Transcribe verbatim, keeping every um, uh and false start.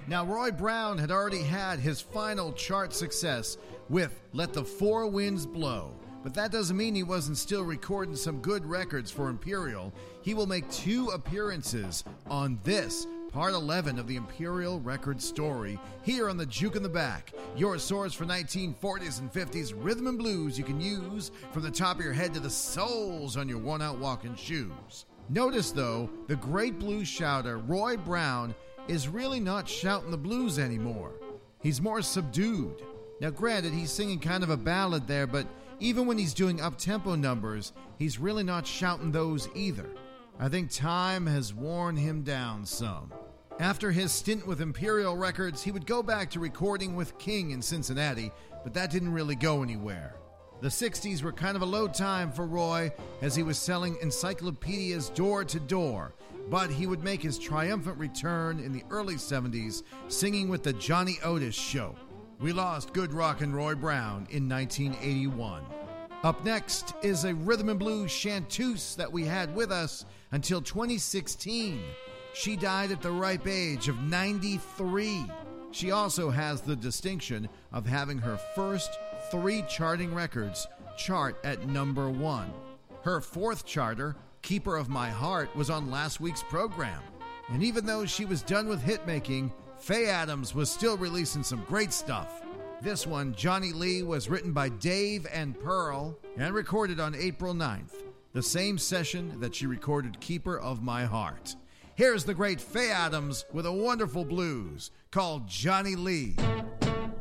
Now, Roy Brown had already had his final chart success with Let the Four Winds Blow, but that doesn't mean he wasn't still recording some good records for Imperial. He will make two appearances on this, Part eleven of the Imperial Record story, here on the Juke in the Back, your source for nineteen forties and fifties rhythm and blues you can use from the top of your head to the soles on your worn-out walking shoes. Notice, though, the great blues shouter, Roy Brown, is really not shouting the blues anymore. He's more subdued. Now, granted, he's singing kind of a ballad there, but even when he's doing up-tempo numbers, he's really not shouting those either. I think time has worn him down some. After his stint with Imperial Records, he would go back to recording with King in Cincinnati, but that didn't really go anywhere. The sixties were kind of a low time for Roy as he was selling encyclopedias door to door, but he would make his triumphant return in the early seventies, singing with the Johnny Otis Show. We lost good rockin' Roy Brown in nineteen eighty-one. Up next is a rhythm and blues chanteuse that we had with us until twenty sixteen. She died at the ripe age of ninety-three. She also has the distinction of having her first three charting records chart at number one. Her fourth charter, Keeper of My Heart, was on last week's program. And even though she was done with hitmaking, Faye Adams was still releasing some great stuff. This one, Johnny Lee, was written by Dave and Pearl and recorded on April ninth, the same session that she recorded Keeper of My Heart. Here's the great Faye Adams with a wonderful blues called Johnny Lee.